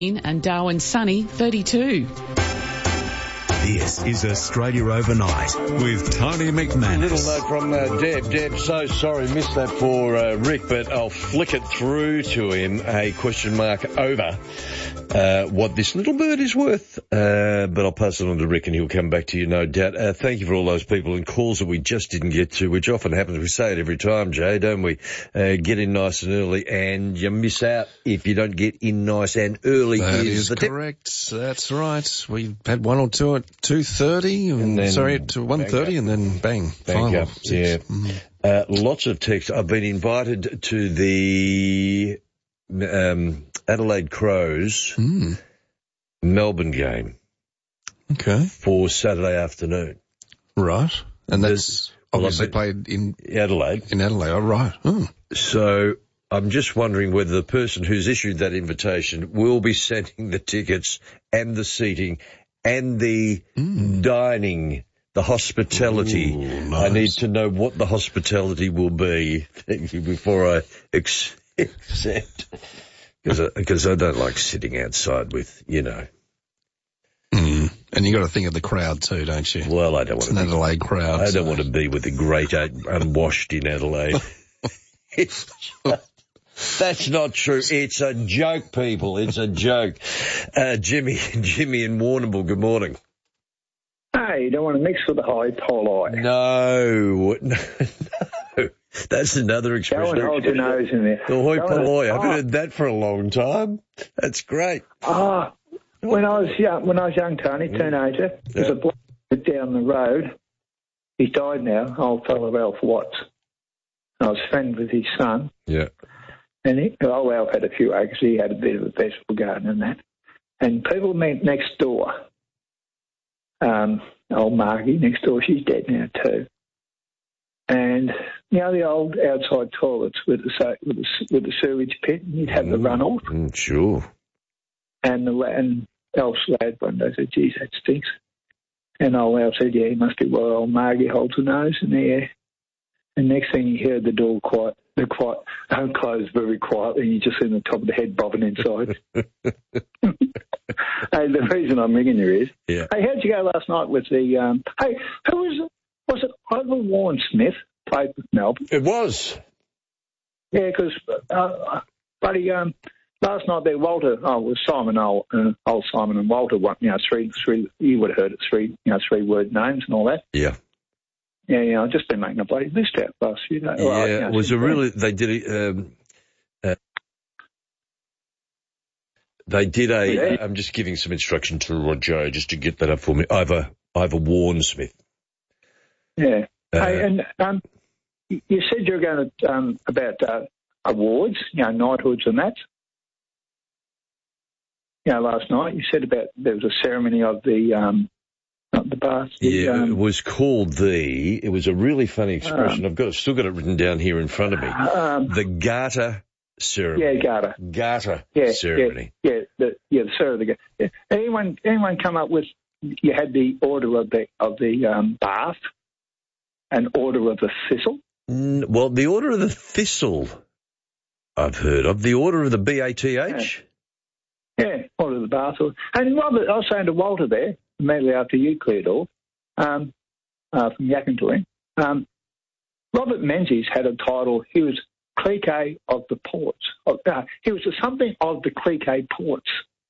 and Darwin sunny 32. This is Australia Overnight with Tony McManus. A little note from Deb. Deb, so sorry, missed that for Rick, but I'll flick it through to him, a question mark over what this little bird is worth. But I'll pass it on to Rick and he'll come back to you, no doubt. Thank you for all those people and calls that we just didn't get to, which often happens. We say it every time, Jay, don't we? Get in nice and early, and you miss out if you don't get in nice and early. That is correct. That's right. We had one or two at 2:30, and then to 1:30, and then bang up. Yeah. Lots of text. I've been invited to the Adelaide Crows Melbourne game. Okay. For Saturday afternoon. Right. And that's obviously played in Adelaide. In Adelaide, oh, right. Oh. So I'm just wondering whether the person who's issued that invitation will be sending the tickets and the seating and the dining, the hospitality. Ooh, nice. I need to know what the hospitality will be before I accept. Because I don't like sitting outside with, you know. And you got to think of the crowd too, don't you? Well, I don't want to. It's an Adelaide crowd. I don't want to be with the great unwashed in Adelaide. That's not true. It's a joke, people. It's a joke. Jimmy in Warrnambool, good morning. Hey, you don't want to mix with the high poly. No. That's another expression. Go and hold your nose in there. The hoi polloi. I haven't heard that for a long time. That's great. When I was young, Tony, teenager, there's a bloke down the road. He's died now, old fellow Alf Watts. I was friends with his son. Yeah. And old Alf had a few acres. He had a bit of a vegetable garden and that. And people met next door. Old Margie next door, she's dead now too. And the old outside toilets with the sewage pit, and you'd have the runoff. Sure. And Alf's lad one day said, "Geez, that stinks." And old Alf said, "Yeah, he must be where old Margie holds her nose in there." And next thing you heard the door close very quietly, and you just see the top of the head bobbing inside. Hey, the reason I'm ringing you is, hey, how'd you go last night with the, hey, who was it Ivor Warren Smith played with Melbourne? It was. Yeah, because, buddy, last night there, Walter, it was Simon, old Simon and Walter, three, you would have heard it, three-word names and all that. Yeah. Yeah, I've just been making a bloody list out last few days. Yeah, it was a really, they did I'm just giving some instruction to Roger just to get that up for me. Ivor Warren Smith. Yeah. Hey, and you said you were going to, about awards, knighthoods and that. Last night you said about there was a ceremony of the bath. It was called it was a really funny expression. I've still got it written down here in front of me. The Garter ceremony. Yeah, Garter ceremony. The sir of the Garter. Yeah. Anyone come up with? You had the order of the bath, and order of the thistle. Well, the order of the thistle, I've heard of. The order of the BATH. Yeah, order of the bath. And Robert, I was saying to Walter there, immediately after you cleared off, from Yakantoing, Robert Menzies had a title. He was Cliquet of the Ports. He was something of the Cliquet Ports.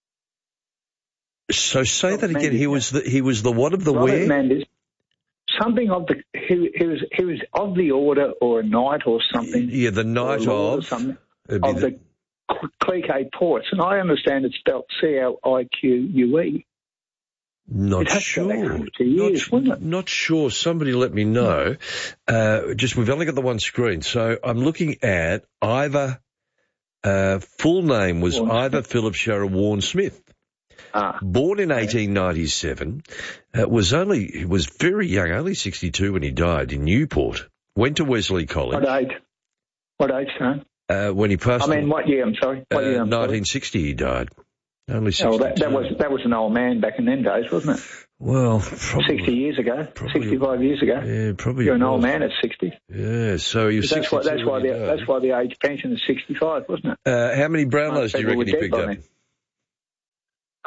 So say Robert that again. Menzies, he was the what of the Robert where? Menzies, something of the. He was of the order or a knight or something. Yeah, the knight of something of the Cliquet Ports, and I understand it's spelled Clique. Not sure. Not sure. Somebody let me know. We've only got the one screen, so I'm looking at Ivor. Full name was Ivor Philip Sharrow Warren Smith. Born in 1897, he was very young, only 62 when he died in Newport. Went to Wesley College. What age, son? When he passed. What year? I'm sorry. 1960 he died. Only 62. That was an old man back in them days, wasn't it? Well, probably. 60 years ago, 65 years ago. Yeah, probably. You're an old man at 60. Yeah, so you're 62. That's why the age pension is 65, wasn't it? How many Brownlows do you reckon he picked up?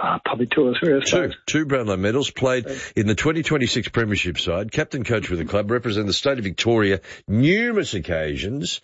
Probably 2 or 3 or so. Two Brownlow medals, played in the 2026 Premiership side, captain coach with the club, represented the state of Victoria numerous occasions,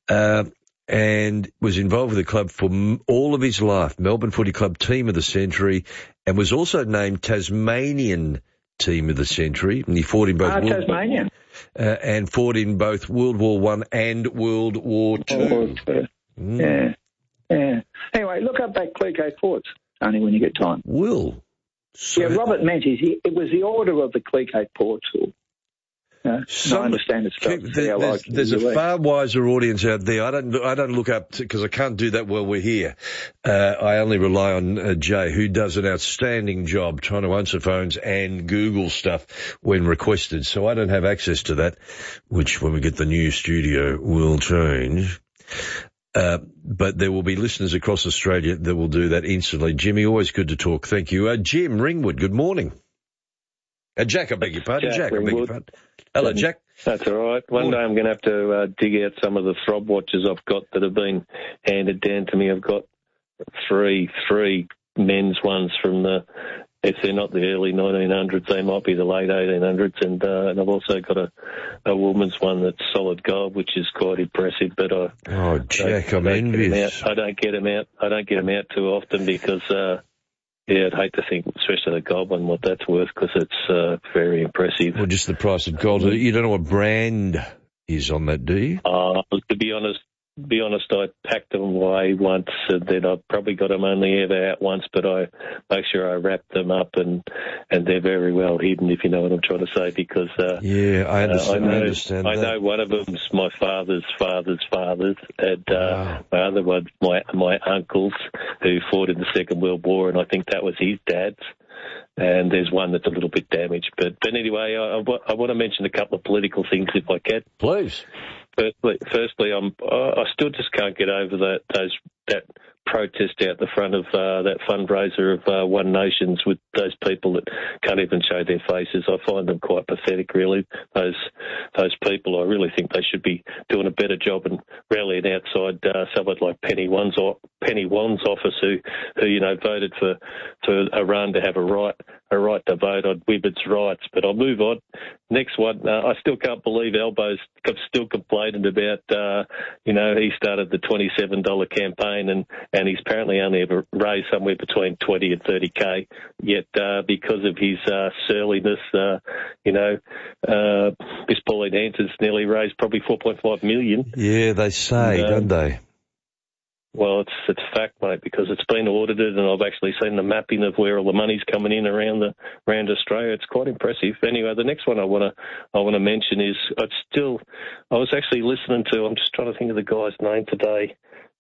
and was involved with the club for all of his life. Melbourne Footy Club Team of the Century, and was also named Tasmanian Team of the Century. And he fought in both Tasmania. And fought in both World War I and World War II. Yeah. Anyway, look up that Clicquot Ports, Tony, when you get time. Will. So, yeah, Robert Menzies, it was the order of the Clicquot Ports. I understand it's there's a far wiser audience out there. I don't look up because I can't do that while we're here. I only rely on Jay, who does an outstanding job trying to answer phones and Google stuff when requested. So I don't have access to that, which when we get the new studio will change. But there will be listeners across Australia that will do that instantly. Jimmy, always good to talk. Thank you. Jim Ringwood, good morning. Jack, I beg your pardon. Jack, I beg your pardon. Hello, Jack. That's all right. One day I'm going to have to dig out some of the Throb watches I've got that have been handed down to me. I've got three men's ones from if they're not the early 1900s, they might be the late 1800s, and I've also got a woman's one that's solid gold, which is quite impressive. But Jack, I'm envious. I don't get them out. I don't get them out too often because. Yeah, I'd hate to think, especially the gold one, what that's worth, because it's very impressive. Well, just the price of gold. You don't know what brand is on that, do you? To be honest, I packed them away once, and then I probably got them only ever out once, but I make sure I wrap them up, and they're very well hidden, if you know what I'm trying to say, because I understand. I know one of them's my father's father's, and my other one's my uncle's, who fought in the Second World War, and I think that was his dad's. And there's one that's a little bit damaged. But anyway, I want to mention a couple of political things, if I can. Please. Firstly, I still just can't get over that protest out the front of that fundraiser of One Nations with those people that can't even show their faces. I find them quite pathetic, really. Those people, I really think they should be doing a better job and rallying outside someone like Penny Wan's office, who voted for a run to have a right to vote on women's rights. But I'll move on. Next one, I still can't believe Albo's still complaining about, he started the $27 campaign and he's apparently only ever raised somewhere between 20 and 30K. Yet because of his surliness, Miss Pauline Hanson's nearly raised probably $4.5 million. Yeah, they say, don't they? Well, it's fact, mate, because it's been audited, and I've actually seen the mapping of where all the money's coming in around Australia. It's quite impressive. Anyway, the next one I want to mention is I was actually listening to. I'm just trying to think of the guy's name today.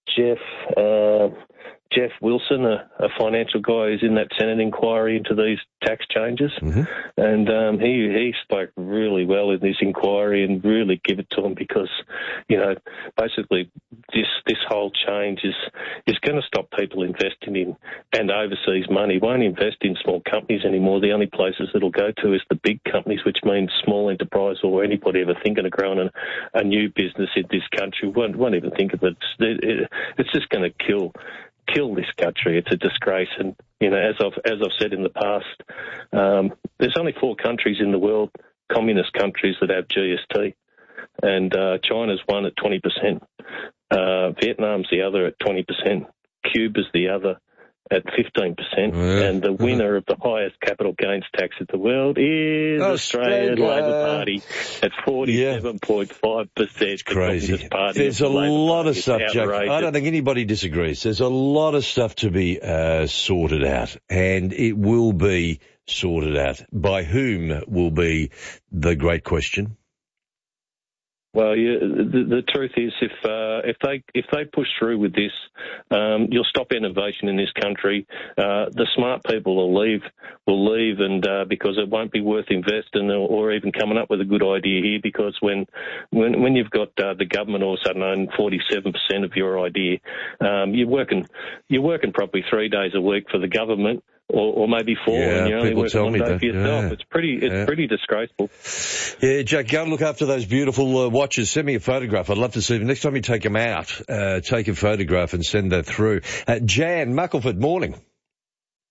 Jeff Wilson, a financial guy who's in that Senate inquiry into these tax changes. Mm-hmm. And he spoke really well in this inquiry and really give it to him because, basically this whole change is going to stop people investing in and overseas money. Won't invest in small companies anymore. The only places it'll go to is the big companies, which means small enterprise or anybody ever thinking of growing a new business in this country won't even think of it. It's just going to kill this country. It's a disgrace. And, as I've said in the past, there's only 4 countries in the world, communist countries, that have GST. And China's one at 20%. Vietnam's the other at 20%. Cuba's the other at 15%. And the winner of the highest capital gains tax in the world is Australian Labor Party at 47.5%. It's crazy. There's a lot of stuff, Jack. I don't think anybody disagrees. There's a lot of stuff to be sorted out, and it will be sorted out. By whom will be the great question. Well, the truth is, if they push through with this, you'll stop innovation in this country. The smart people will leave, and because it won't be worth investing or even coming up with a good idea here. Because when you've got the government all of a sudden own 47% of your idea, you're working probably 3 days a week for the government. Or maybe 4, and you're only working 1 day for yourself. Yeah. It's pretty disgraceful. Yeah, Jack, go and look after those beautiful watches. Send me a photograph. I'd love to see them. Next time you take them out, take a photograph and send that through. Jan, Muckleford, morning.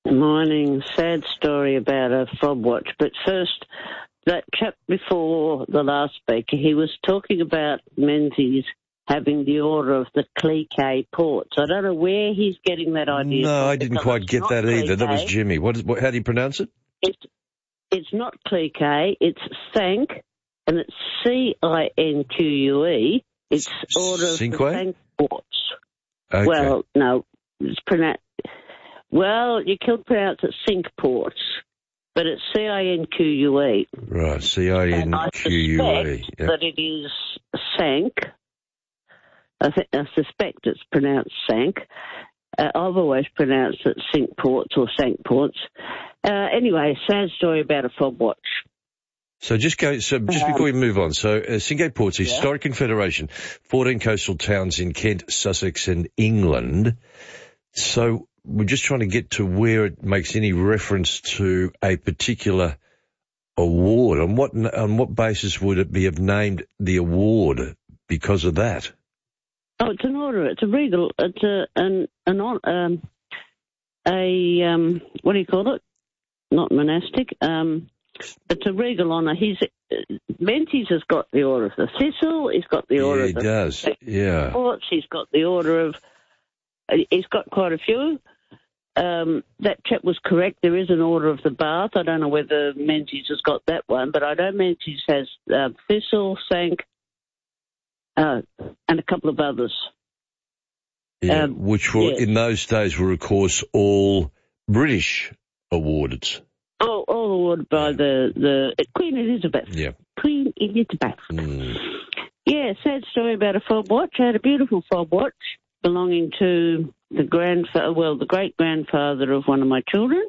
Morning. Sad story about a fob watch. But first, that chap before the last speaker, he was talking about Menzies having the order of the Cliquet ports. I don't know where he's getting that idea from. No, I didn't quite get that either. That was Jimmy. How do you pronounce it? It's not Cliquet, it's Sank, and it's Cinque. It's order of the Sank ports. Okay. Well, no, it's pronounced... Well, you could pronounce it Cinque ports, but it's Cinque. Right, Cinque. And I suspect that it is Sank. I suspect it's pronounced Sank. I've always pronounced it Cinque ports or Sank ports. Anyway, sad story about a fob watch. So just before we move on, Cinque Ports, Historic Confederation, 14 coastal towns in Kent, Sussex and England. So we're just trying to get to where it makes any reference to a particular award. On what basis would it be have named the award because of that? Oh, it's an order. It's a regal. It's what do you call it? Not monastic. It's a regal honour. Menzies has got the Order of the Thistle. He's got the Order of the... he does, yeah. Ports. He's got the Order of... He's got quite a few. That chap was correct. There is an Order of the Bath. I don't know whether Menzies has got that one, but I know Menzies has Thistle, Sank, and a couple of others. Yeah, which were in those days were, of course, all British awarded. All awarded by the Queen Elizabeth. Yeah. Queen Elizabeth. Yeah, sad story about a fob watch. I had a beautiful fob watch belonging to the great-grandfather of one of my children.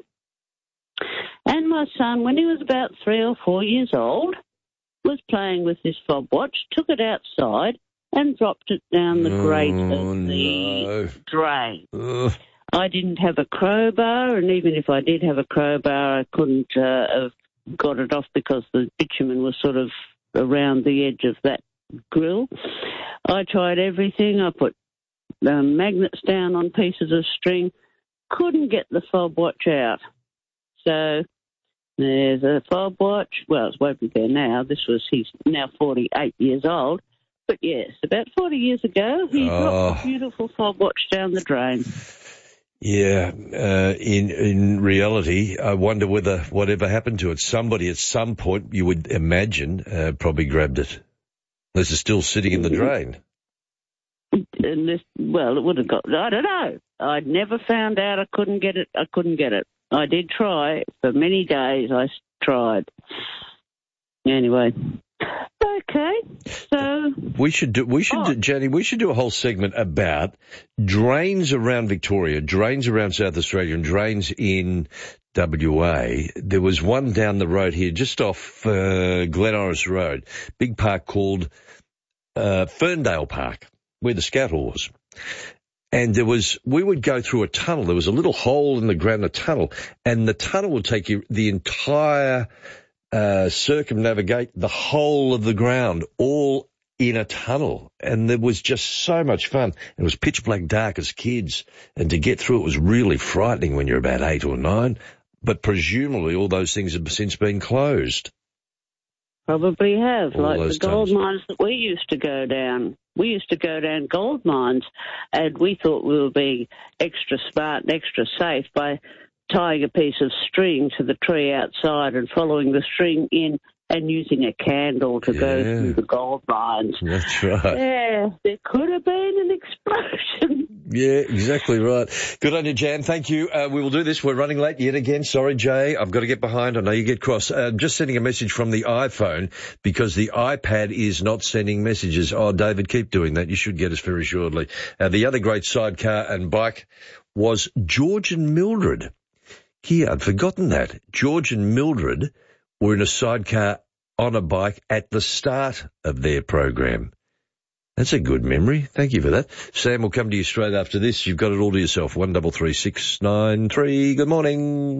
And my son, when he was about 3 or 4 years old, was playing with this fob watch, took it outside and dropped it down the grate of the drain. Ugh. I didn't have a crowbar, and even if I did have a crowbar, I couldn't have got it off because the bitumen was sort of around the edge of that grill. I tried everything. I put magnets down on pieces of string. Couldn't get the fob watch out. So there's a fob watch. Well, it won't be there now. He's now 48 years old. But yes, about 40 years ago, he dropped a beautiful fob watch down the drain. Yeah, in reality, I wonder whether whatever happened to it, somebody at some point, you would imagine, probably grabbed it. Unless it's still sitting in the drain. It would have got, I don't know. I never found out. I couldn't get it. I did try. For many days I tried. Anyway. Okay, so... Jenny, we should do a whole segment about drains around Victoria, drains around South Australia and drains in WA. There was one down the road here, just off Glen Iris Road, big park called Ferndale Park, where the Scout Hall was. And we would go through a tunnel. There was a little hole in the ground, a tunnel, and the tunnel would take you the entire... circumnavigate the whole of the ground, all in a tunnel. And there was just so much fun. It was pitch black dark as kids, and to get through it was really frightening when you're about 8 or 9. But presumably all those things have since been closed. Probably have, like the gold mines that we used to go down. We used to go down gold mines, and we thought we were being extra smart and extra safe by tying a piece of string to the tree outside and following the string in and using a candle to go through the gold mines. That's right. Yeah, there could have been an explosion. Yeah, exactly right. Good on you, Jan. Thank you. We will do this. We're running late yet again. Sorry, Jay. I've got to get behind. I know you get cross. Just sending a message from the iPhone because the iPad is not sending messages. Oh, David, keep doing that. You should get us very shortly. The other great sidecar and bike was George and Mildred. Here, I'd forgotten that. George and Mildred were in a sidecar on a bike at the start of their program. That's a good memory. Thank you for that. Sam will come to you straight after this. You've got it all to yourself. 133693. Good morning.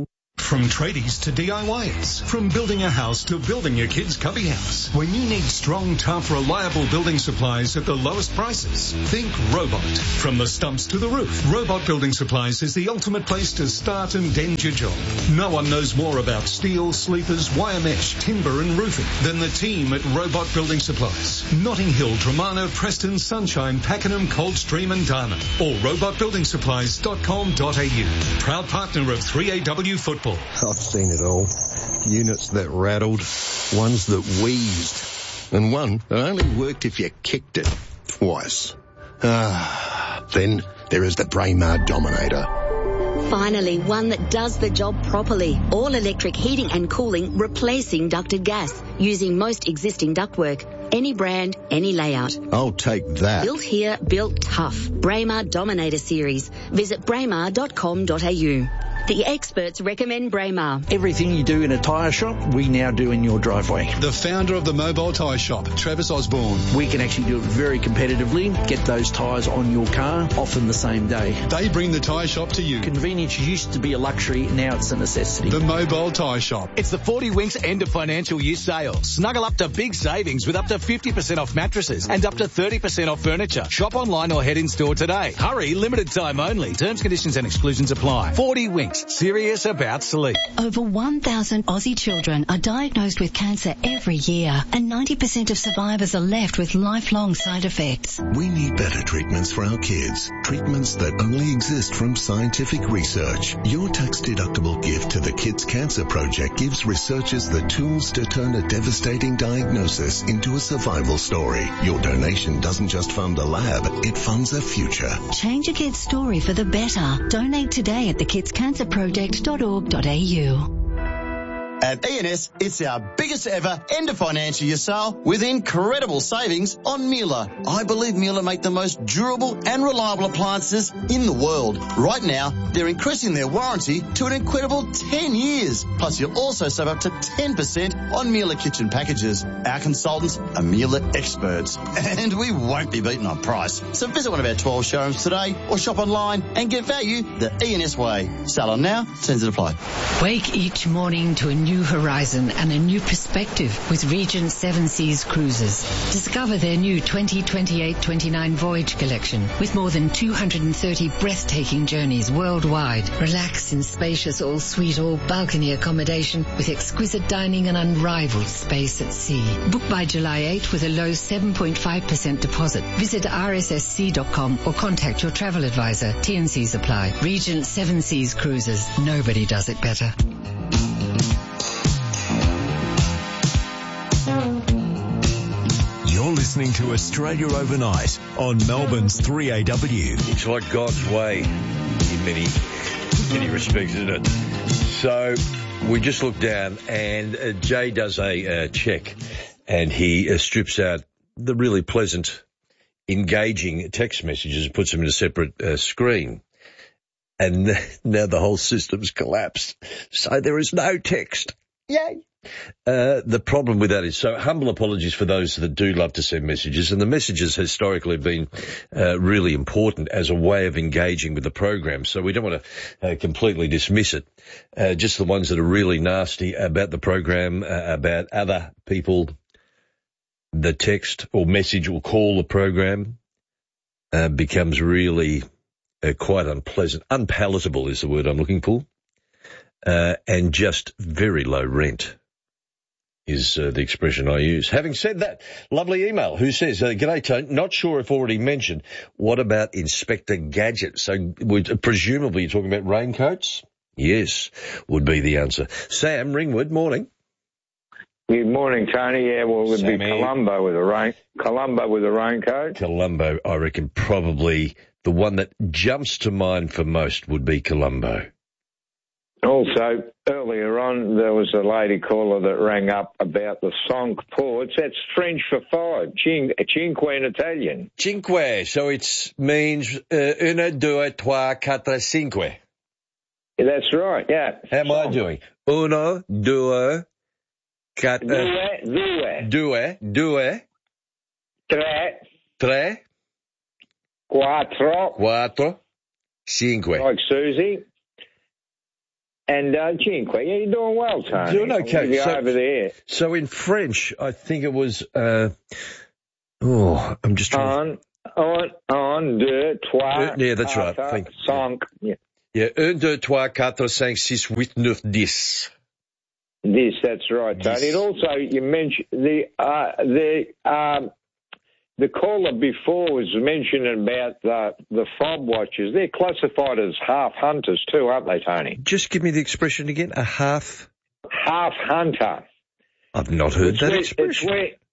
From tradies to DIYers, from building a house to building your kid's cubby house. When you need strong, tough, reliable building supplies at the lowest prices, think Robot. From the stumps to the roof, Robot Building Supplies is the ultimate place to start and end your job. No one knows more about steel, sleepers, wire mesh, timber and roofing than the team at Robot Building Supplies. Notting Hill, Tremarno, Preston, Sunshine, Pakenham, Coldstream and Darman. Or robotbuildingsupplies.com.au. Proud partner of 3AW Football. I've seen it all. Units that rattled, ones that wheezed, and one that only worked if you kicked it twice. Then there is the Braemar Dominator. Finally, one that does the job properly. All electric heating and cooling, replacing ducted gas, using most existing ductwork. Any brand, any layout. I'll take that. Built here, built tough. Braemar Dominator Series. Visit braemar.com.au. The experts recommend Braemar. Everything you do in a tyre shop, we now do in your driveway. The founder of the Mobile Tyre Shop, Travis Osborne. We can actually do it very competitively, get those tyres on your car, often the same day. They bring the tyre shop to you. Convenience used to be a luxury, now it's a necessity. The Mobile Tyre Shop. It's the 40 Winks end of financial year sale. Snuggle up to big savings with up to 50% off mattresses and up to 30% off furniture. Shop online or head in store today. Hurry, limited time only. Terms, conditions and exclusions apply. 40 Winks. Serious about sleep. Over 1,000 Aussie children are diagnosed with cancer every year, and 90% of survivors are left with lifelong side effects. We need better treatments for our kids. Treatments that only exist from scientific research. Your tax-deductible gift to the Kids Cancer Project gives researchers the tools to turn a devastating diagnosis into a survival story. Your donation doesn't just fund a lab, it funds a future. Change a kid's story for the better. Donate today at thekidscancerproject.org.au. At E&S, it's our biggest ever end of financial year sale with incredible savings on Mueller. I believe Mueller make the most durable and reliable appliances in the world. Right now, they're increasing their warranty to an incredible 10 years. Plus, you'll also save up to 10% on Mueller kitchen packages. Our consultants are Mueller experts, and we won't be beaten on price. So visit one of our 12 showrooms today or shop online and get value the E&S way. Sale on now, terms and apply. Wake each morning to a new horizon and a new perspective with Regent Seven Seas Cruises. Discover their new 2028-29 voyage collection with more than 230 breathtaking journeys worldwide. Relax in spacious all-suite, all-balcony accommodation with exquisite dining and unrivaled space at sea. Book by July 8 with a low 7.5% deposit. Visit rssc.com or contact your travel advisor. T&Cs apply. Regent Seven Seas Cruises. Nobody does it better. You're listening to Australia Overnight on Melbourne's 3AW. It's like God's way in many respects, isn't it? So we just looked down and Jay does a check and he strips out the really pleasant, engaging text messages and puts them in a separate screen. And now the whole system's collapsed. So there is no text. Yay! The problem with that is, so humble apologies for those that do love to send messages, and the messages historically have been really important as a way of engaging with the program, so we don't want to completely dismiss it. Just the ones that are really nasty about the program, about other people, the text or message or call the program becomes really quite unpleasant. Unpalatable is the word I'm looking for, and just very low rent is the expression I use. Having said that, lovely email who says, G'day, Tone, not sure if already mentioned, what about Inspector Gadget? So presumably you're talking about raincoats? Yes, would be the answer. Sam, Ringwood, morning. Good morning, Tony. Yeah, well, it would be Columbo with a raincoat. Columbo, I reckon probably the one that jumps to mind for most would be Columbo. Also, earlier on, there was a lady caller that rang up about the Cinque Ports. That's French for five. Cinque in Italian. Cinque. So it means una, due, trois, quatre, cinque. Yeah, that's right, yeah. How am I doing? Uno, due, quatre... Due. Tre. Quattro. Cinque. Like Susie. And Cinque. Yeah, you're doing well, Tony. Doing okay. So, over there. So in French, I think it was. I'm just trying. Un, deux, trois. Yeah, that's right. Thank you. Cinq. Yeah. Yeah, 1, 2, 3, 4, 5, 6, 8, 9, 10. That's right, Tony. And also, you mentioned the caller before was mentioning about the fob watches. They're classified as half hunters too, aren't they, Tony? Just give me the expression again. A half hunter. I've not heard that expression.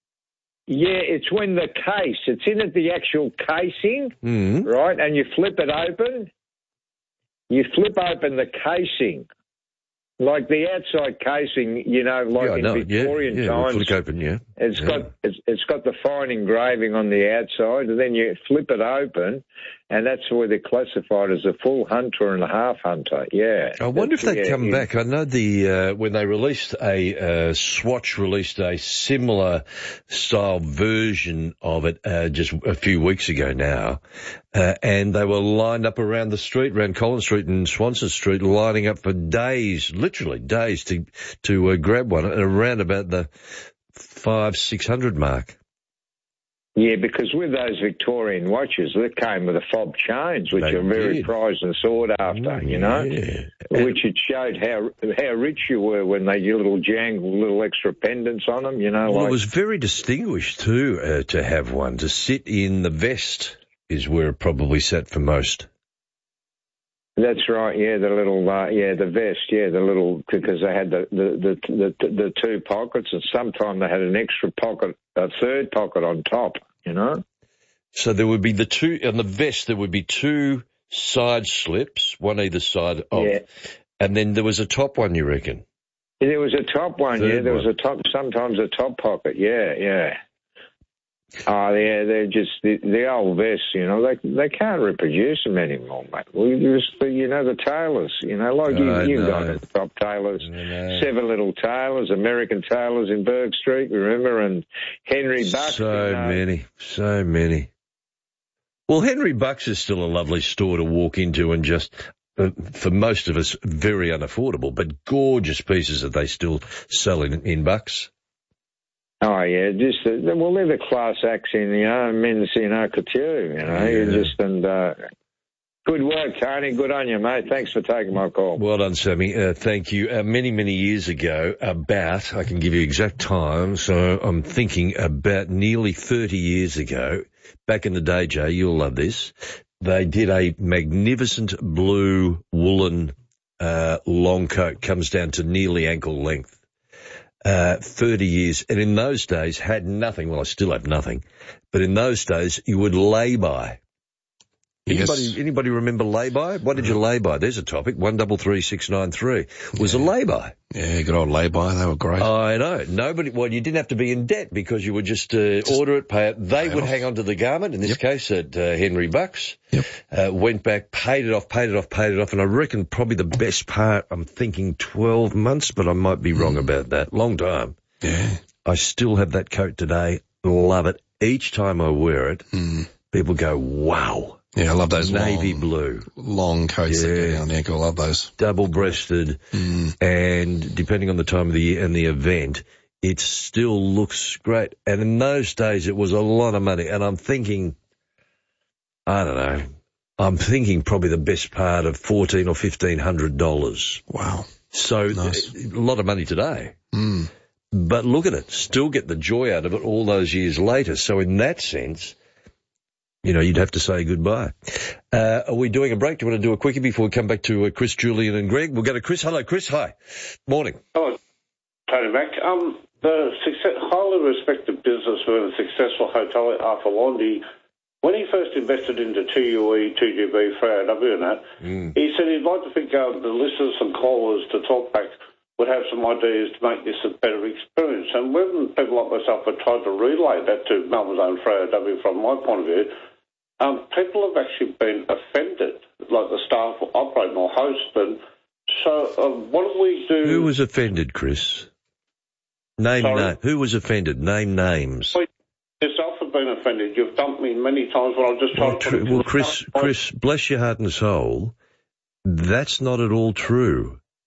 It's when the case, it's in the actual casing, right? And you flip it open. You flip open the casing. Like the outside casing, like in Victorian times. Flick open, yeah. It's got the fine engraving on the outside, and then you flip it open, and that's where they're classified as a full hunter and a half hunter. Yeah. I wonder if they come back. I know when they released Swatch released a similar style version of it just a few weeks ago now. And they were lined up around the street, around Collins Street and Swanson Street, lining up for days, literally days, to grab one, and around about the 500-600 mark. Yeah, because with those Victorian watches, they came with the fob chains, which are very prized and sought after, which it showed how rich you were when they did little extra pendants on them, Well, it was very distinguished too to have one, to sit in the vest. Is where it probably sat for most. That's right. Yeah, the little, the vest. Yeah, the little, because they had the two pockets, and sometimes they had an extra pocket, a third pocket on top. So there would be the two on the vest. There would be two side slips, one either side of, and then there was a top one. You reckon? Yeah, there was a top one. There was a top. Sometimes a top pocket. Yeah. Oh, yeah, they're just the old vests, they can't reproduce them anymore, mate. We just, the tailors, like you've got the top tailors, Seven Little Tailors, American Tailors in Burke Street, remember, and Henry Bucks. So many. Well, Henry Bucks is still a lovely store to walk into and just, for most of us, very unaffordable, but gorgeous pieces that they still sell in Bucks. Oh, yeah, just, they're the class acts in, men's, couture, good work, Tony. Good on you, mate. Thanks for taking my call. Well done, Sammy. Thank you. Many, many years ago, I can give you exact time, so I'm thinking about nearly 30 years ago, back in the day, Jay, you'll love this, they did a magnificent blue woolen long coat, comes down to nearly ankle length. 30 years, and in those days had nothing. Well, I still have nothing, but in those days you would lay by. Anybody remember lay-by? What did you lay by? There's a topic. 133693 was a lay-by. Yeah, good old lay-by. They were great. I know. You didn't have to be in debt because you would just order it, pay it. They would hang on to the garment, in this case at Henry Bucks. Went back, paid it off, and I reckon probably the best part, I'm thinking 12 months, but I might be wrong about that. Long time. Yeah. I still have that coat today. Love it. Each time I wear it, people go, wow. Yeah, I love those navy blue long coats that go down the ankle. I love those. Double-breasted, and depending on the time of the year and the event, it still looks great. And in those days, it was a lot of money. And I'm thinking, I don't know, probably the best part of $1,400 or $1,500. Wow. So nice. A lot of money today. But look at it, still get the joy out of it all those years later. So in that sense, you'd have to say goodbye. Are we doing a break? Do you want to do a quickie before we come back to Chris, Julian and Greg? We'll go to Chris. Hello, Chris. Hi. Morning. Hello, Tony Mac. The highly respected businessman and successful hotelier Arthur Londy, when he first invested into TUE, TGB, Freo W and that, he said he'd like to think the listeners and callers to Talkback would have some ideas to make this a better experience. And when people like myself have tried to relay that to Melbourne's own Freo W from my point of view, people have actually been offended, like the staff operating or host. And so what do we do? Who was offended, Chris? Name. Who was offended? Name names. Yourself have been offended. You've dumped me many times when I've just tried to... Well, Chris, bless your heart and soul, that's not at all true.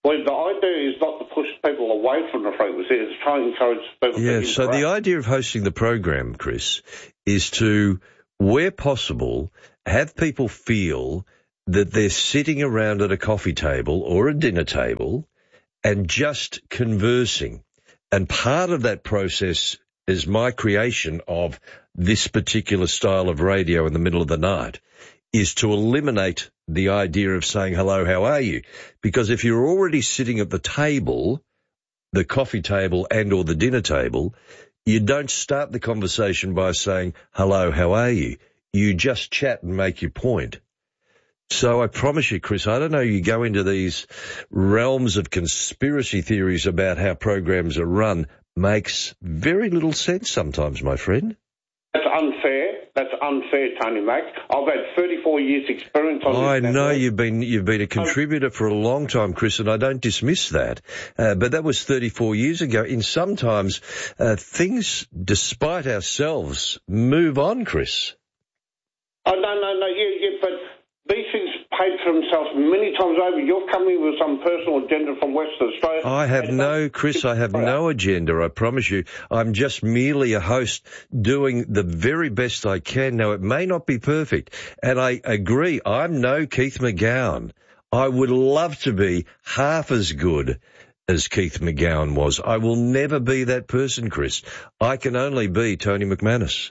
Well, the idea is not to push people away from the frequency, it's to try and encourage people to interact. So the idea of hosting the program, Chris, is to, where possible, have people feel that they're sitting around at a coffee table or a dinner table and just conversing. And part of that process is my creation of this particular style of radio in the middle of the night, is to eliminate the idea of saying, hello, how are you? Because if you're already sitting at the table, the coffee table and or the dinner table, you don't start the conversation by saying, hello, how are you? You just chat and make your point. So I promise you, Chris, I don't know, you go into these realms of conspiracy theories about how programs are run, makes very little sense sometimes, my friend. That's unfair. That's unfair, Tony Mac. I've had 34 years' experience on this. I know you've been a contributor for a long time, Chris, and I don't dismiss that. But that was 34 years ago. In sometimes things, despite ourselves, move on, Chris. Oh, no, but these things paid for themselves many times over. You're coming with some personal agenda from Western Australia. I have no agenda, I promise you. I'm just merely a host doing the very best I can. Now, it may not be perfect, and I agree, I'm no Keith McGowan. I would love to be half as good as Keith McGowan was. I will never be that person, Chris. I can only be Tony McManus.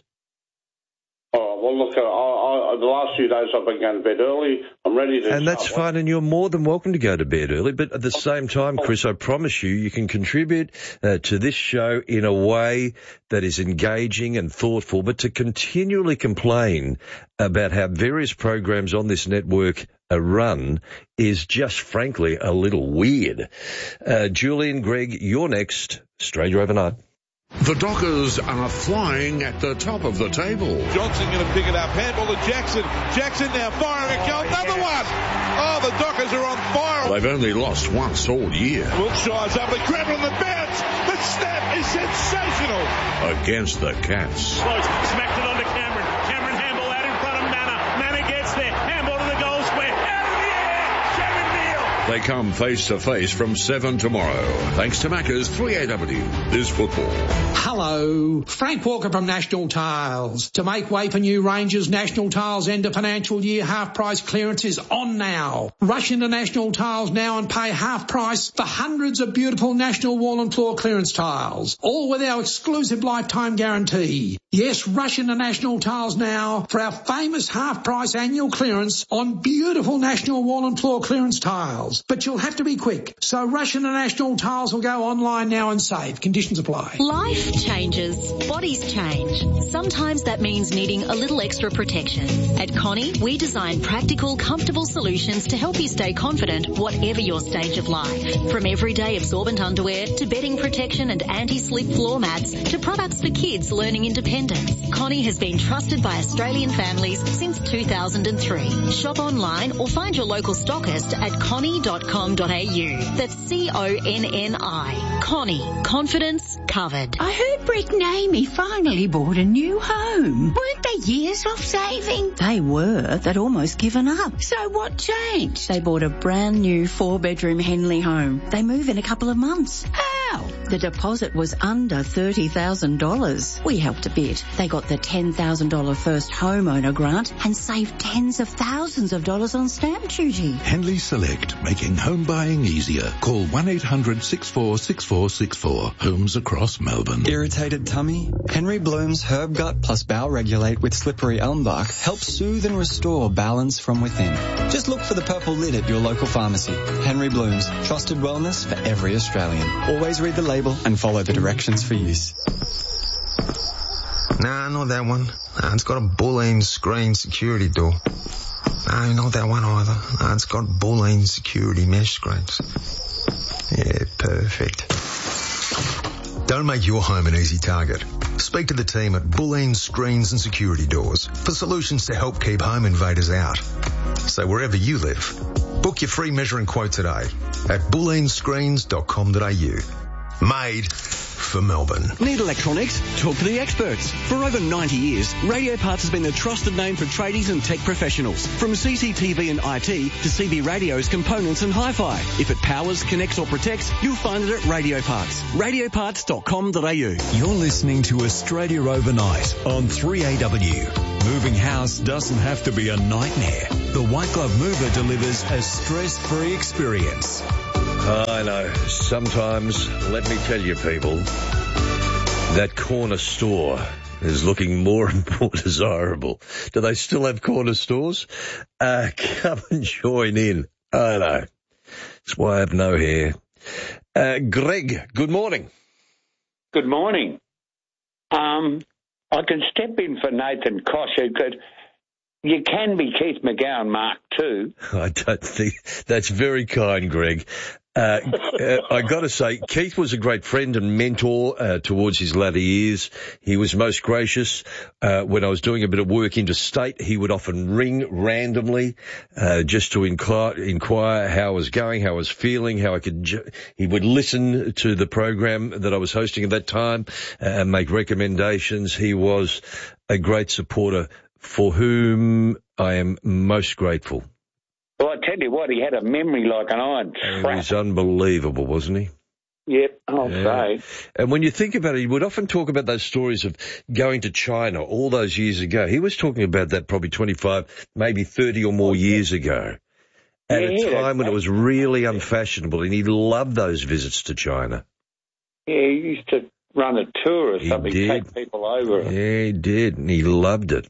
Oh, well, look, the last few days I've been going to bed early. I'm ready to... And that's fine, and you're more than welcome to go to bed early. But at the same time, Chris, I promise you can contribute to this show in a way that is engaging and thoughtful. But to continually complain about how various programs on this network are run is just, frankly, a little weird. Julian, Greg, you're next. Australia Overnight. The Dockers are flying at the top of the table. Johnson going to pick it up. Handball to Jackson. Jackson now firing a goal. Another one. Oh, the Dockers are on fire. They've only lost once all year. Wiltshire's able to grab it on the bounce. The snap is sensational. Against the Cats. Close. Smacked it onto Cameron. Cameron handball out in front of Manna. Manna gets there. Handball to the goal square. Out of the air. Kevin Neal. They come face to face from 7 tomorrow. Thanks to Macca's 3AW. This football. Hello, Frank Walker from National Tiles. To make way for new ranges, National Tiles end of financial year half price clearance is on now. Rush into National Tiles now and pay half price for hundreds of beautiful National wall and floor clearance tiles, all with our exclusive lifetime guarantee. Yes, rush into National Tiles now for our famous half price annual clearance on beautiful National wall and floor clearance tiles. But you'll have to be quick, so rush into National Tiles or go online now and save. Conditions apply. Life changes. Bodies change. Sometimes that means needing a little extra protection. At Connie, we design practical, comfortable solutions to help you stay confident whatever your stage of life. From everyday absorbent underwear to bedding protection and anti-slip floor mats to products for kids learning independence. Connie has been trusted by Australian families since 2003. Shop online or find your local stockist at connie.com.au. That's CONNI. Connie. Confidence covered. I heard Brick and Amy finally bought a new home. Weren't they years off saving? They were. They'd almost given up. So what changed? They bought a brand new 4-bedroom Henley home. They move in a couple of months. How? The deposit was under $30,000. We helped a bit. They got the $10,000 first homeowner grant and saved tens of thousands of dollars on stamp duty. Henley Select, making home buying easier. Call 1-800-646464. Homes across Melbourne. Irritated tummy? Henry Bloom's Herb Gut plus Bowel Regulate with slippery elm bark helps soothe and restore balance from within. Just look for the purple lid at your local pharmacy. Henry Bloom's, trusted wellness for every Australian. Always read the label and follow the directions for use. Nah, not that one. It's got a Boolean screen security door. No, not that one either. It's got Boolean security mesh screens. Yeah, perfect. Don't make your home an easy target. Speak to the team at Boolean Screens and Security Doors for solutions to help keep home invaders out. So wherever you live, book your free measuring quote today at booleanscreens.com.au. Made for Melbourne. Need electronics? Talk to the experts. For over 90 years, Radio Parts has been the trusted name for tradies and tech professionals. From CCTV and IT to CB radios, components and hi-fi. If it powers, connects or protects, you'll find it at Radio Parts. Radioparts.com.au. You're listening to Australia Overnight on 3AW. Moving house doesn't have to be a nightmare. The White Glove Mover delivers a stress-free experience. I know. Sometimes, let me tell you people, that corner store is looking more and more desirable. Do they still have corner stores? Come and join in. I know. That's why I have no hair. Greg, good morning. Good morning. I can step in for Nathan Kosher because you can be Keith McGowan Mark too. I don't think that's very kind, Greg. I got to say, Keith was a great friend and mentor towards his latter years. He was most gracious. When I was doing a bit of work interstate, he would often ring randomly just to inquire how I was going, how I was feeling, how I could. He would listen to the program that I was hosting at that time and make recommendations. He was a great supporter for whom I am most grateful. Well, I tell you what, he had a memory like an iron trap. He was unbelievable, wasn't he? Yep, I'll say. And when you think about it, he would often talk about those stories of going to China all those years ago. He was talking about that probably 25, maybe 30 or more years ago, at a time when it was really unfashionable, and he loved those visits to China. Yeah, he used to run a tour or something, take people over. Yeah, he did, and he loved it.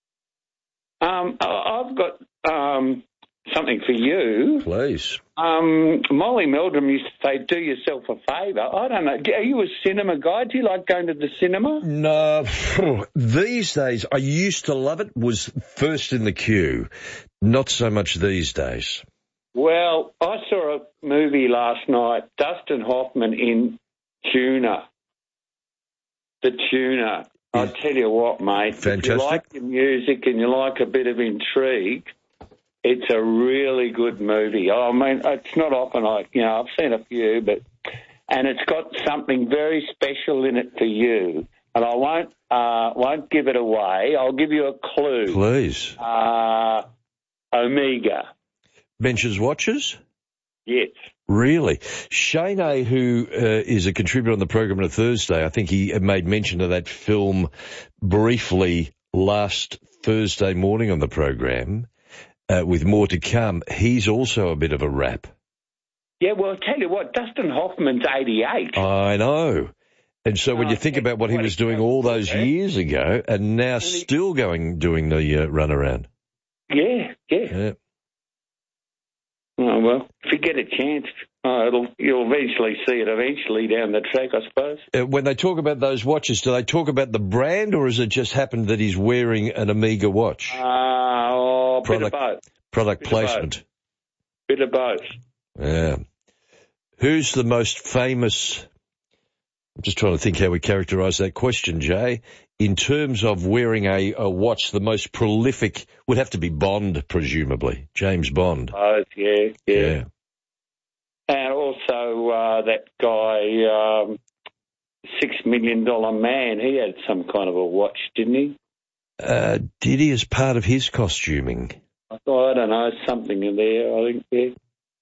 I've got something for you. Please. Molly Meldrum used to say, do yourself a favour. I don't know. Are you a cinema guy? Do you like going to the cinema? No. These days, I used to love it, was first in the queue. Not so much these days. Well, I saw a movie last night, Dustin Hoffman in Tuna. The Tuna. I tell you what, mate. Fantastic. If you like your music and you like a bit of intrigue, it's a really good movie. I mean, it's not often I've seen a few, and it's got something very special in it for you. And I won't give it away. I'll give you a clue. Please. Omega. Mentions watches? Yes. Really? Shane A., who is a contributor on the program on a Thursday, I think he made mention of that film briefly last Thursday morning on the program, with more to come. He's also a bit of a rap. Yeah, well, I'll tell you what, Dustin Hoffman's 88. I know. And so when you think about what he was doing all those years ago and now still doing the runaround. Yeah. Oh, well, if you get a chance, you'll eventually see it down the track, I suppose. When they talk about those watches, do they talk about the brand, or has it just happened that he's wearing an Omega watch? Bit of both. Product placement. Bit of both. Yeah. Who's the most famous... I'm just trying to think how we characterise that question, Jay. In terms of wearing a watch, the most prolific would have to be Bond, presumably. James Bond. Both, yeah. And also that guy, $6 Million Man, he had some kind of a watch, didn't he? Did he as part of his costuming? I don't know, something in there, I think, yeah.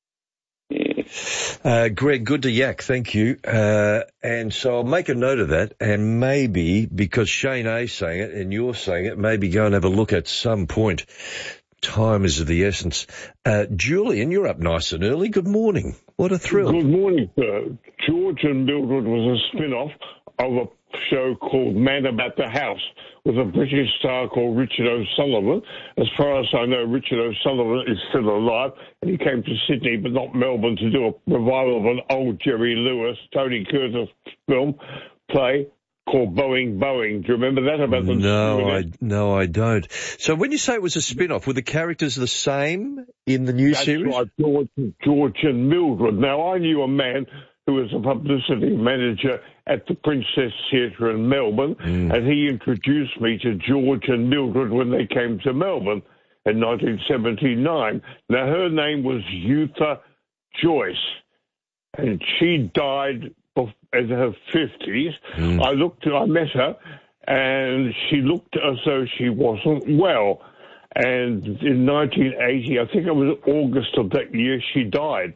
Greg, good to yak, thank you. And so I'll make a note of that, and maybe, because Shane A's saying it and you're saying it, maybe go and have a look at some point. Time is of the essence. Julian, you're up nice and early. Good morning. What a thrill. Good morning, sir. George and Mildred was a spin-off of a show called Man About the House with a British star called Richard O'Sullivan. As far as I know, Richard O'Sullivan is still alive, and he came to Sydney but not Melbourne to do a revival of an old Jerry Lewis, Tony Curtis play called Boeing. Do you remember that? About the No, I don't. So when you say it was a spin-off, were the characters the same in the new series? That's right, George and Mildred. Now, I knew a man who was a publicity manager at the Princess Theatre in Melbourne, and he introduced me to George and Mildred when they came to Melbourne in 1979. Now, her name was Eutha Joyce, and she died in her 50s. I met her, and she looked as though she wasn't well. And in 1980, I think it was August of that year, she died.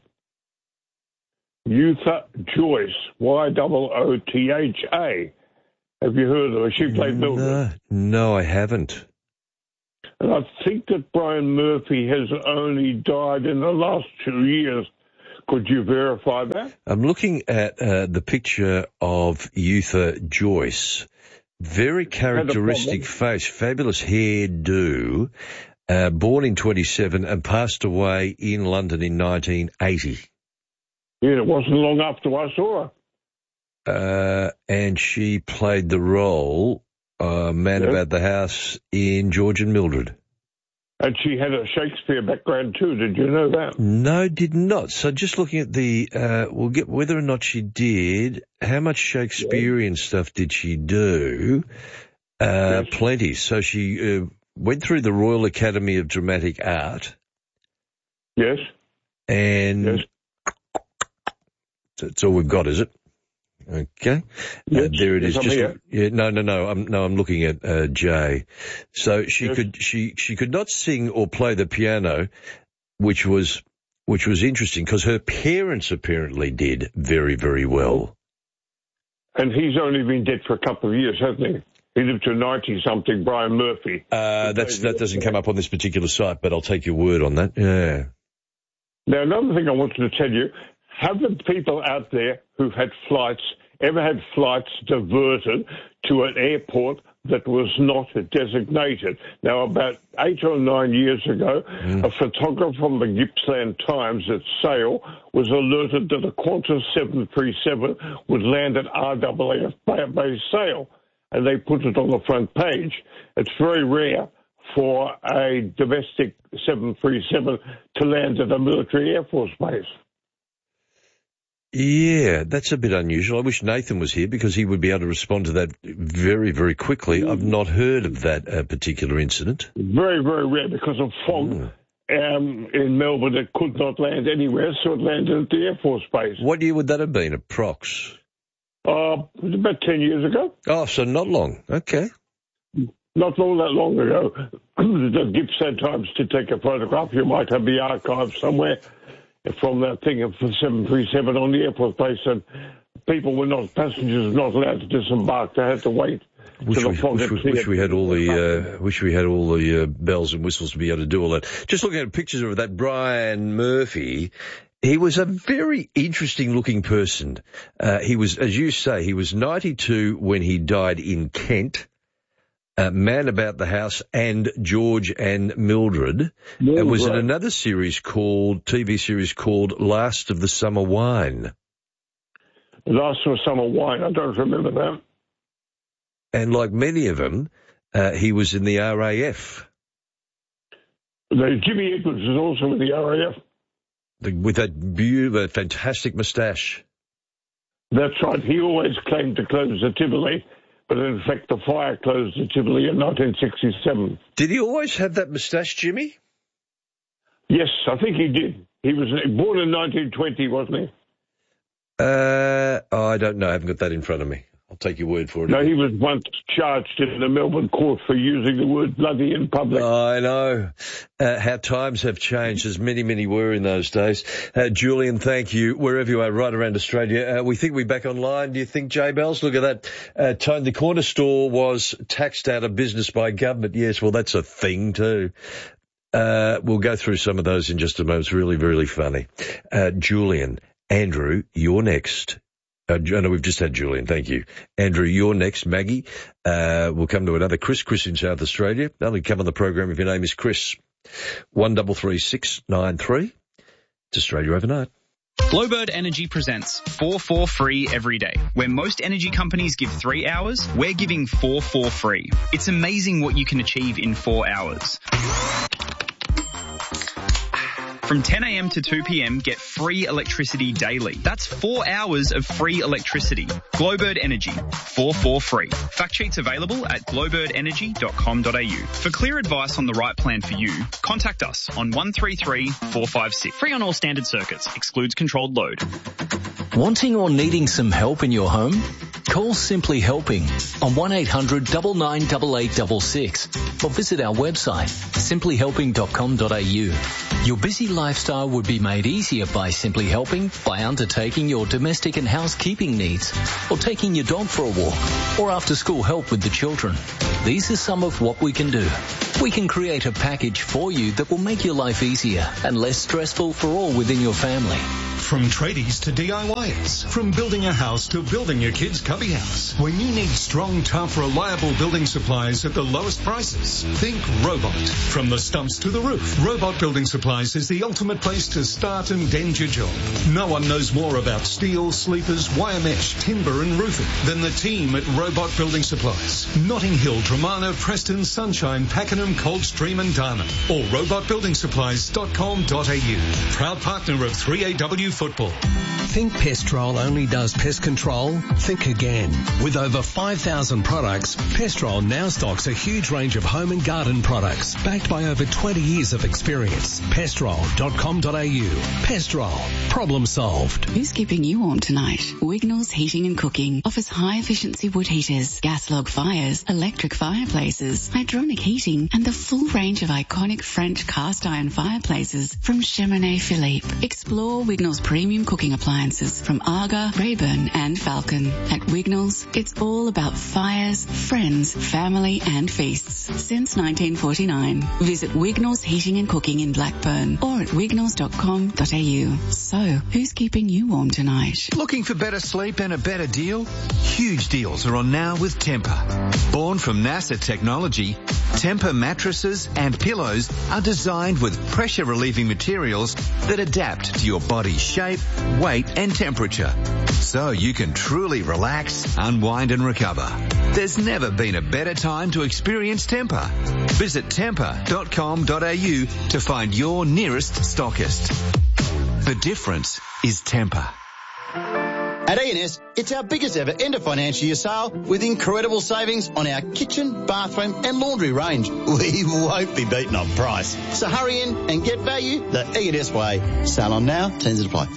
Yootha Joyce, Yootha. Have you heard of her? She played Mildred. No, I haven't. And I think that Brian Murphy has only died in the last 2 years. Could you verify that? I'm looking at the picture of Yootha Joyce. Very characteristic face, fabulous hairdo, born in 27 and passed away in London in 1980. Yeah, it wasn't long after I saw her. And she played the role, Man About the House, in George and Mildred. And she had a Shakespeare background too, did you know that? No, did not. So just looking at we'll get whether or not she did, how much Shakespearean stuff did she do? Plenty. So she went through the Royal Academy of Dramatic Art. Yes. And that's all we've got, is it? Okay. Yes, there it is. No. I'm looking at Jay. So she could not sing or play the piano, which was interesting because her parents apparently did very, very well. And he's only been dead for a couple of years, hasn't he? He lived to 90-something, Brian Murphy. That doesn't come up on this particular site, but I'll take your word on that. Yeah. Now, another thing I wanted to tell you, have the people out there who've had flights ever had flights diverted to an airport that was not designated? Now, about 8 or 9 years ago, a photographer from the Gippsland Times at Sale was alerted that a Qantas 737 would land at RAAF Bay Sale, and they put it on the front page. It's very rare for a domestic 737 to land at a military Air Force base. Yeah, that's a bit unusual. I wish Nathan was here because he would be able to respond to that very, very quickly. I've not heard of that particular incident. Very, very rare because of fog in Melbourne. It could not land anywhere, so it landed at the Air Force Base. What year would that have been, approx? It was about 10 years ago. Oh, so not long. Okay. Not all that long ago. The Gippsland Times did take a photograph. You might have the archive somewhere from that thing of the 737 on the airport base, and passengers were not allowed to disembark. They had to wait. Wish we had all the bells and whistles to be able to do all that. Just looking at pictures of that Brian Murphy, he was a very interesting looking person. He was, as you say, he was 92 when he died in Kent. Man About the House and George and Mildred. It was in another TV series called Last of the Summer Wine. Last of the Summer Wine, I don't remember that. And like many of them, he was in the RAF. Jimmy Edwards was also in the RAF. With that fantastic moustache. That's right. He always claimed to close the Tivoli. But in fact, the fire closed the Tivoli in 1967. Did he always have that moustache, Jimmy? Yes, I think he did. He was born in 1920, wasn't he? I don't know. I haven't got that in front of me. I'll take your word for it. No, he was once charged in the Melbourne court for using the word bloody in public. I know. How times have changed, as many, many were in those days. Julian, thank you. Wherever you are, right around Australia. We think we're back online. Do you think, J. Bells? Look at that. Tone, the corner store was taxed out of business by government. Yes, well, that's a thing too. We'll go through some of those in just a moment. It's really, really funny. Julian, Andrew, you're next. No, we've just had Julian. Thank you. Andrew, you're next. Maggie, we'll come to another Chris in South Australia. Only come on the program if your name is Chris. 133693. It's Australia Overnight. Glowbird Energy presents 4 for free every day. Where most energy companies give 3 hours, we're giving 4 for free. It's amazing what you can achieve in 4 hours. From 10 a.m. to 2 p.m, get free electricity daily. That's 4 hours of free electricity. Glowbird Energy, 4 for free. Fact sheets available at glowbirdenergy.com.au. For clear advice on the right plan for you, contact us on 133 456. Free on all standard circuits. Excludes controlled load. Wanting or needing some help in your home? Call Simply Helping on 1800 998866 or visit our website simplyhelping.com.au. Your busy lifestyle would be made easier by Simply Helping by undertaking your domestic and housekeeping needs, or taking your dog for a walk, or after school help with the children. These are some of what we can do. We can create a package for you that will make your life easier and less stressful for all within your family. From tradies to DIYers, from building a house to building your kid's cubby house. When you need strong, tough, reliable building supplies at the lowest prices, think Robot. From the stumps to the roof, Robot Building Supplies is the ultimate place to start and end your job. No one knows more about steel, sleepers, wire mesh, timber and roofing than the team at Robot Building Supplies. Notting Hill, Dramana, Preston, Sunshine, Pakenham, Coldstream and Darnham. Or robotbuildingsupplies.com.au. Proud partner of 3AW Football. Think Pestrol only does pest control? Think again. With over 5,000 products, Pestrol now stocks a huge range of home and garden products, backed by over 20 years of experience. Pestrol.com.au. Pestrol. Problem solved. Who's keeping you warm tonight? Wignall's Heating and Cooking offers high-efficiency wood heaters, gas log fires, electric fireplaces, hydronic heating, and the full range of iconic French cast iron fireplaces from Cheminée Philippe. Explore Wignall's premium cooking appliances from Arga, Rayburn and Falcon. At Wignall's, it's all about fires, friends, family and feasts. Since 1949. Visit Wignall's Heating and Cooking in Blackburn or at wignalls.com.au. So, who's keeping you warm tonight? Looking for better sleep and a better deal? Huge deals are on now with Tempur. Born from NASA technology, Tempur mattresses and pillows are designed with pressure-relieving materials that adapt to your body's shape, weight and temperature, so you can truly relax, unwind and recover. There's never been a better time to experience Tempur. Visit tempur.com.au to find your nearest stockist. The difference is Tempur. At E&S, it's our biggest ever end of financial year sale with incredible savings on our kitchen, bathroom and laundry range. We won't be beaten on price. So hurry in and get value the E&S way. Sale on now, terms apply.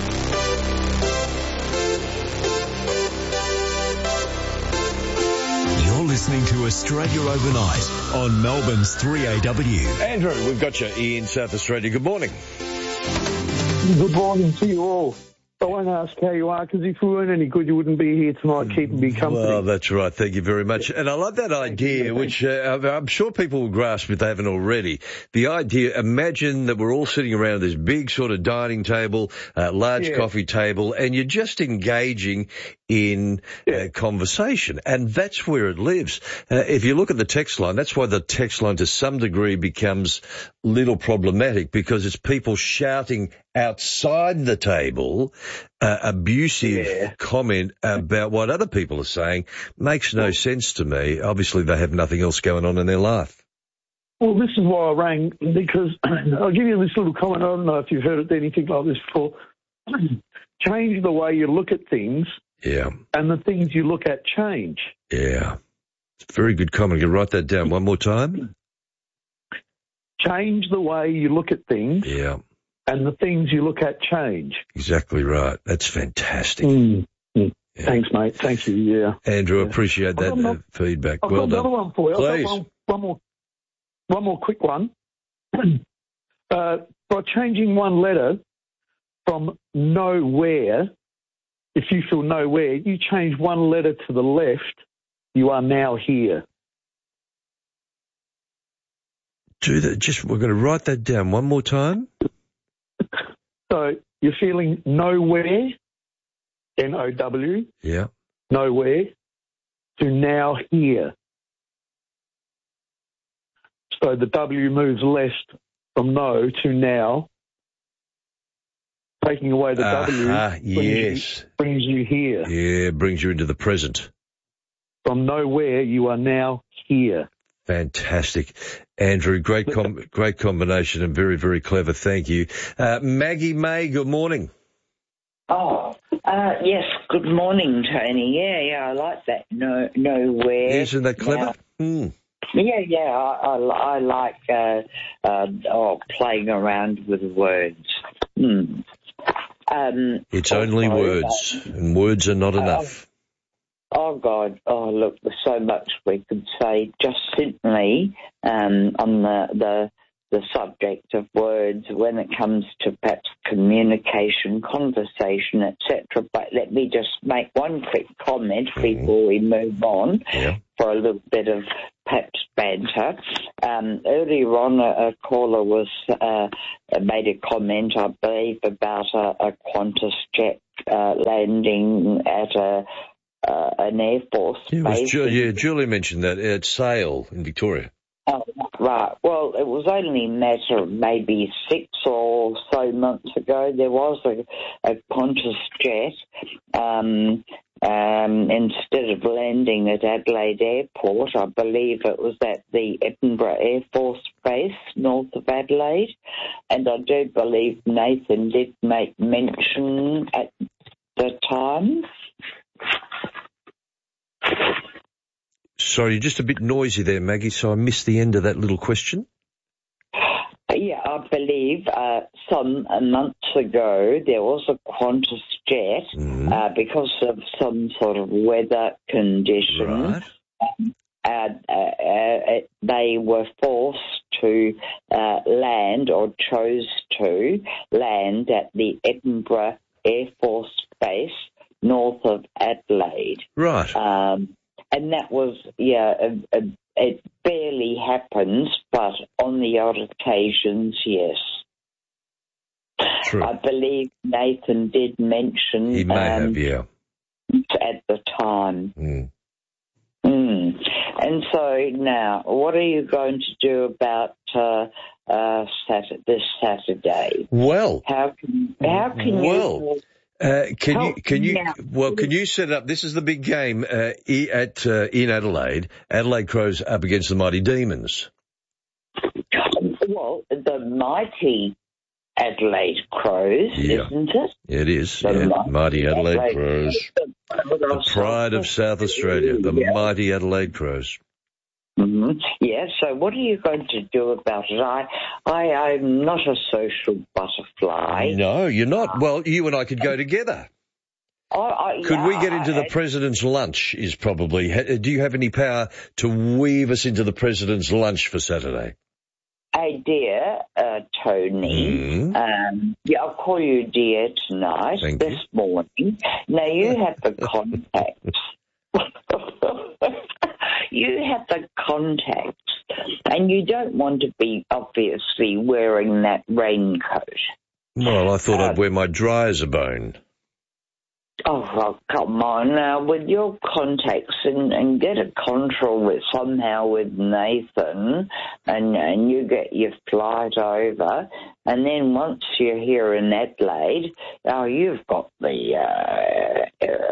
You're listening to Australia Overnight on Melbourne's 3AW. Andrew, we've got you in South Australia. Good morning. Good morning to you all. I won't ask how you are, because if we weren't any good, you wouldn't be here tonight keeping me company. Well, that's right. Thank you very much. And I like that idea, which I'm sure people will grasp if they haven't already. The idea, imagine that we're all sitting around this big sort of dining table, large coffee table, and you're just engaging in conversation. And that's where it lives. If you look at the text line, that's why the text line to some degree becomes a little problematic, because it's people shouting outside the table, abusive comment about what other people are saying. Makes no sense to me. Obviously, they have nothing else going on in their life. Well, this is why I rang, because I'll give you this little comment. I don't know if you've heard anything like this before. Change the way you look at things. Yeah. And the things you look at change. Yeah. It's a very good comment. You can write that down one more time. Change the way you look at things. Yeah. And the things you look at change. Exactly right. That's fantastic. Yeah. Thanks, mate. Thank you. Yeah. Andrew, appreciate that feedback. I've Well got another done. one for you. Please. I've got one more quick one. By changing one letter from nowhere, if you feel nowhere, you change one letter to the left, you are now here. Do that. We're going to write that down one more time. So you're feeling nowhere, N-O-W. Yeah. Nowhere, to now here. So the W moves left from no to now. Taking away the W brings you here. Yeah, brings you into the present. From nowhere, you are now here. Fantastic. Andrew, great combination and very, very clever. Thank you. Maggie May, good morning. Yes, good morning, Tony. Yeah, I like that. Nowhere. Isn't that clever? Yeah, I like playing around with words. It's only words, and words are not enough. Oh, God. Oh, look, there's so much we could say just simply on the subject of words when it comes to perhaps communication, conversation, etc. But let me just make one quick comment before we move on for a little bit of perhaps banter. Earlier on, a caller made a comment, I believe, about a Qantas jet landing at an Air Force base. Julie mentioned that at Sale in Victoria. Oh, right. Well, it was only a matter of maybe 6 or so months ago. There was a Qantas jet. Instead of landing at Adelaide Airport, I believe it was at the Edinburgh Air Force Base, north of Adelaide. And I do believe Nathan did make mention at the time. Sorry, just a bit noisy there, Maggie, so I missed the end of that little question. Yeah, I believe some months ago there was a Qantas jet because of some sort of weather condition. Right. They were forced to land or chose to land at the Edinburgh Air Force Base north of Adelaide. Right. And that was, it barely happens, but on the odd occasions, yes. True. I believe Nathan did mention... He may have, at the time. And so now, what are you going to do about this Saturday? Well... How can you... Can you set up? This is the big game in Adelaide. Adelaide Crows up against the Mighty Demons. Well, the Mighty Adelaide Crows, isn't it? It is. Mighty Adelaide Crows. The pride of South Australia. The Mighty Adelaide Crows. Mm-hmm. Yeah, so what are you going to do about it? I'm not a social butterfly. No, you're not. Well, you and I could go together. Could we get into the President's lunch is probably... Do you have any power to weave us into the President's lunch for Saturday? Hey, dear Tony, I'll call you dear tonight, morning. Now, you have the contacts. You have the contacts, and you don't want to be obviously wearing that raincoat. Well, I thought I'd wear my dry as a bone. Oh, well, come on now, with your contacts and get a control somehow with Nathan and you get your flight over, and then once you're here in Adelaide, you've got the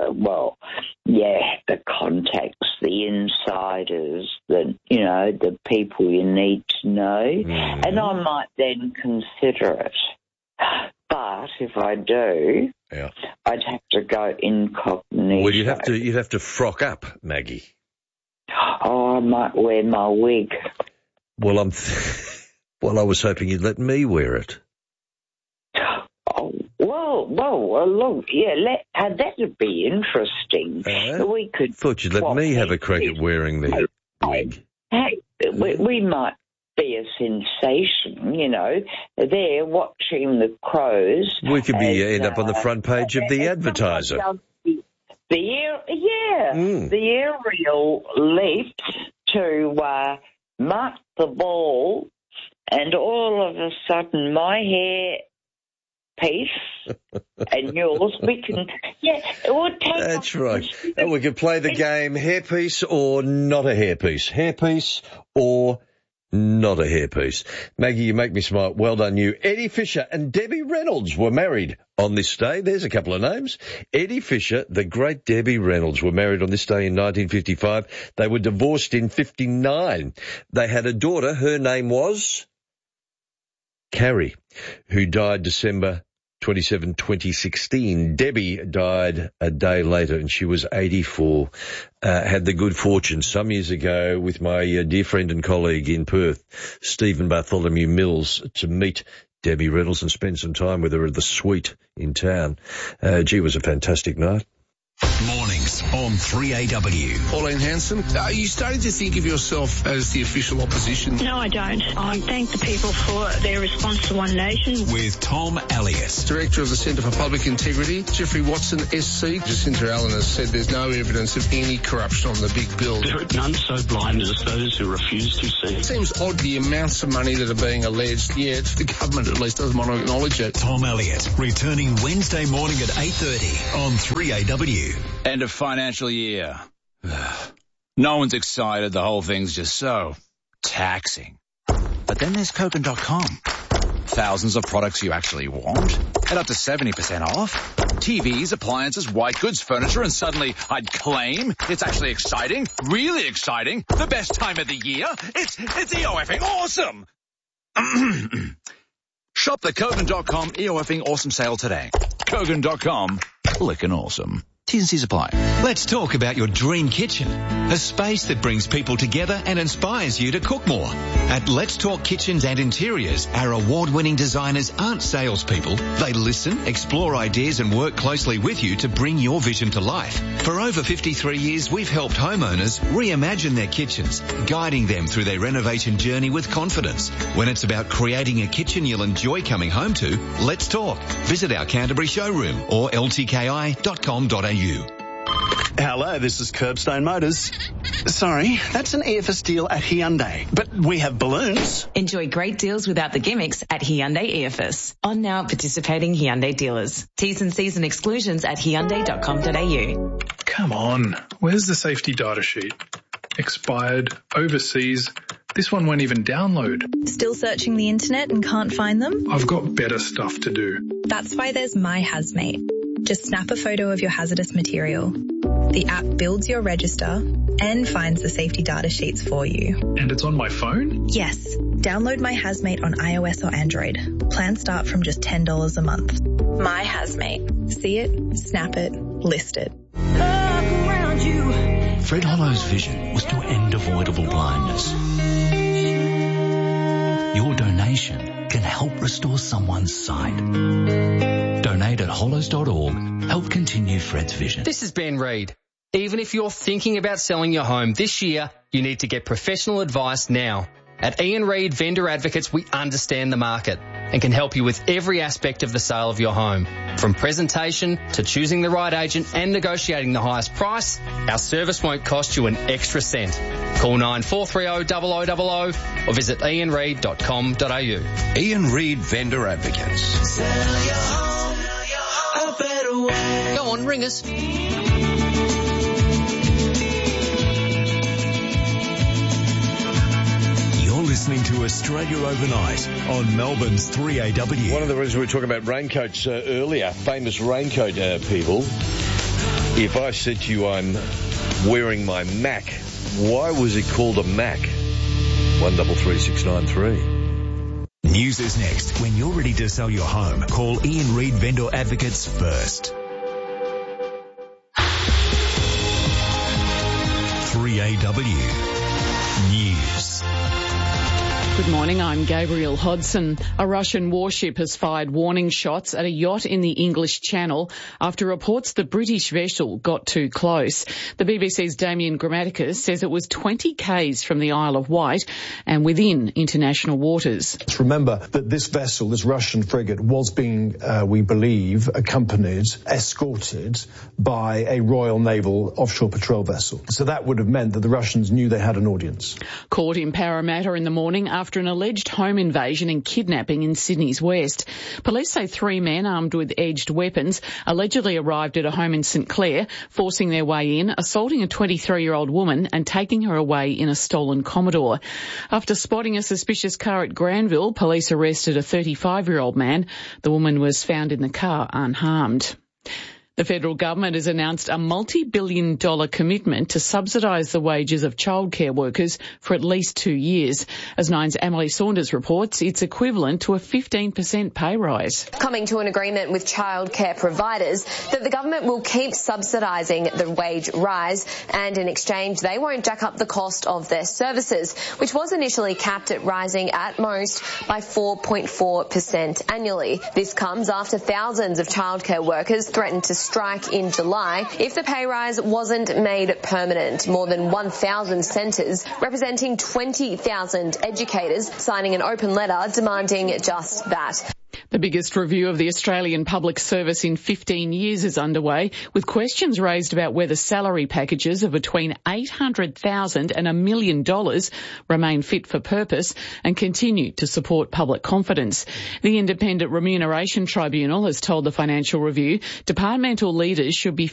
contacts, the insiders, the people you need to know, and I might then consider it. But if I do, I'd have to go incognito. Well, you'd have to frock up, Maggie. Oh, I might wear my wig. Well, I was hoping you'd let me wear it. Oh, well, look, that'd be interesting. We could. Thought you'd let me have a crack at wearing the wig. Hey, we might be a sensation, there watching the Crows. We could end up on the front page of the Advertiser. The aerial leap to mark the ball, and all of a sudden my hair piece and yours, we can, it would take... That's right. And we could play the game hairpiece or not a hairpiece. Hairpiece or not a hairpiece. Maggie, you make me smile. Well done, you. Eddie Fisher and Debbie Reynolds were married on this day. There's a couple of names. Eddie Fisher, the great Debbie Reynolds, were married on this day in 1955. They were divorced in 59. They had a daughter. Her name was Carrie, who died December 27, 2016. Debbie died a day later, and she was 84. Had the good fortune some years ago with my dear friend and colleague in Perth, Stephen Bartholomew Mills, to meet Debbie Reynolds and spend some time with her at the Suite in town. It was a fantastic night. Mornings on 3AW. Pauline Hanson, are you starting to think of yourself as the official opposition? No, I don't. I thank the people for their response to One Nation. With Tom Elliott. Director of the Centre for Public Integrity, Jeffrey Watson, SC. Jacinta Allen has said there's no evidence of any corruption on the big bill. There are none so blind as those who refuse to see. It seems odd the amounts of money that are being alleged, yet the government at least doesn't want to acknowledge it. Tom Elliott, returning Wednesday morning at 8:30 on 3AW. End of financial year. No one's excited. The whole thing's just so taxing. But then there's Kogan.com. Thousands of products you actually want at up to 70% off. TVs, appliances, white goods, furniture, and suddenly I'd claim it's actually exciting, really exciting, the best time of the year. It's EOFing awesome. Shop the Kogan.com EOFing awesome sale today. Kogan.com, lickin' awesome. T's and C's apply. Let's talk about your dream kitchen. A space that brings people together and inspires you to cook more. At Let's Talk Kitchens and Interiors, our award-winning designers aren't salespeople. They listen, explore ideas and work closely with you to bring your vision to life. For over 53 years, we've helped homeowners reimagine their kitchens, guiding them through their renovation journey with confidence. When it's about creating a kitchen you'll enjoy coming home to, let's talk. Visit our Canterbury showroom or ltki.com.au. Hello, this is Curbstone Motors. Sorry, that's an EFS deal at Hyundai, but we have balloons. Enjoy great deals without the gimmicks at Hyundai EFS. On now at participating Hyundai dealers. T's and C's and exclusions at hyundai.com.au. Come on, where's the safety data sheet? Expired, overseas. This one won't even download. Still searching the internet and can't find them? I've got better stuff to do. That's why there's My Hazmate. Just snap a photo of your hazardous material. The app builds your register and finds the safety data sheets for you. And it's on my phone? Yes. Download My Hazmate on iOS or Android. Plans start from just $10 a month. My Hazmate. See it, snap it, list it. Look around you. Fred Hollow's vision was to end avoidable blindness. Your donation can help restore someone's sight. Donate at hollows.org. Help continue Fred's vision. This is Ben Reid. Even if you're thinking about selling your home this year, you need to get professional advice now. At Ian Reid Vendor Advocates, we understand the market and can help you with every aspect of the sale of your home. From presentation to choosing the right agent and negotiating the highest price, our service won't cost you an extra cent. Call 9430 0000 or visit ianreid.com.au. Ian Reid Vendor Advocates. Sell your home a better way. Go on, ring us. Listening to Australia Overnight on Melbourne's 3AW. One of the reasons we were talking about raincoats earlier, famous raincoat people. If I said to you I'm wearing my Mac, why was it called a Mac? 133693. News is next. When you're ready to sell your home, call Ian Reid Vendor Advocates first. 3AW News. Good morning, I'm Gabrielle Hodson. A Russian warship has fired warning shots at a yacht in the English Channel after reports the British vessel got too close. The BBC's Damien Grammaticus says it was 20 k's from the Isle of Wight and within international waters. Let's remember that this vessel, this Russian frigate, was being, we believe, accompanied, escorted by a Royal Naval offshore patrol vessel. So that would have meant that the Russians knew they had an audience. Caught in Parramatta in the morning after an alleged home invasion and kidnapping in Sydney's west. Police say 3 men armed with edged weapons allegedly arrived at a home in St Clair, forcing their way in, assaulting a 23-year-old woman and taking her away in a stolen Commodore. After spotting a suspicious car at Granville, police arrested a 35-year-old man. The woman was found in the car unharmed. The federal government has announced a multi-billion-dollar commitment to subsidise the wages of childcare workers for at least 2 years. As Nine's Emily Saunders reports, it's equivalent to a 15% pay rise. Coming to an agreement with childcare providers that the government will keep subsidising the wage rise, and in exchange they won't jack up the cost of their services, which was initially capped at rising at most by 4.4% annually. This comes after thousands of childcare workers threatened to strike in July if the pay rise wasn't made permanent. More than 1,000 centres representing 20,000 educators signing an open letter demanding just that. The biggest review of the Australian Public Service in 15 years is underway, with questions raised about whether salary packages of between $800,000 and $1 million remain fit for purpose and continue to support public confidence. The Independent Remuneration Tribunal has told the Financial Review departmental leaders should be